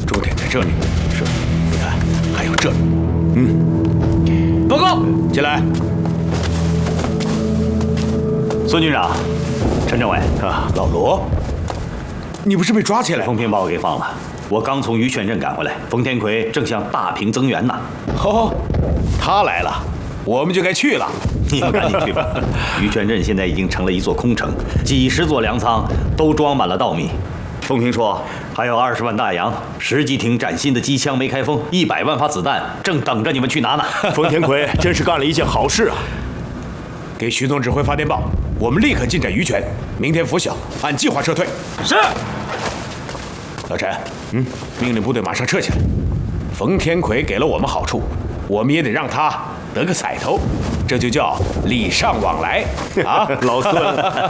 重点在这里。是，你看，还有这里。 报告， 进来。 孙军长，陈政委啊，老罗，你不是被抓起来？ 封平把我给放了。我刚从于泉镇赶回来，冯天奎正向大平增援呢。 哦，他来了，我们就该去了。 你们赶紧去吧。于泉镇现在已经成了一座空城，几十座粮仓都装满了稻米。风平说，还有20万大洋、10几挺崭新的机枪没开封、100万发子弹，正等着你们去拿呢。 冯天奎真是干了一件好事啊！给徐总指挥发电报，我们立刻进展于泉，明天拂晓，按计划撤退。 是。 老陈，命令部队马上撤起来。冯天奎给了我们好处，我们也得让他得个彩头，这就叫礼尚往来啊！ 老孙。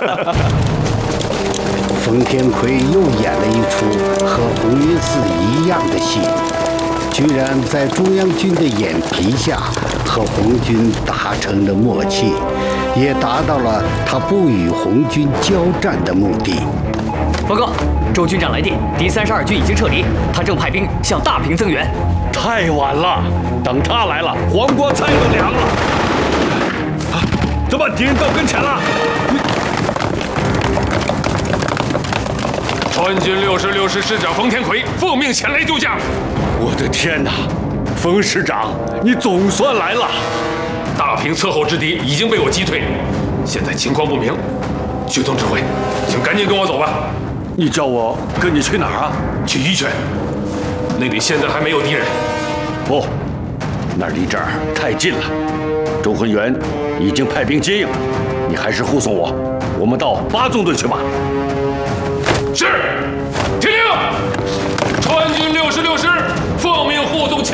冯天奎又演了一出和红云寺一样的戏，居然在中央军的眼皮下和红军达成了默契，也达到了他不与红军交战的目的。 报告，周军长来电，敌32军已经撤离，他正派兵向大平增援。 太晚了，等他来了，黄瓜菜都凉了。啊，怎么敌人到跟前了？ 川军66师师长冯天奎奉命前来救驾。 我的天哪，冯师长，你总算来了！ 大平侧后之敌已经被我击退，现在情况不明。徐总指挥，请赶紧跟我走吧。 你叫我跟你去哪儿啊？ 去于泉，那里现在还没有敌人。 不，那儿离这儿太近了。周浑元已经派兵接应，你还是护送我，我们到8纵队去吧。 是，听令，川军66师奉命护送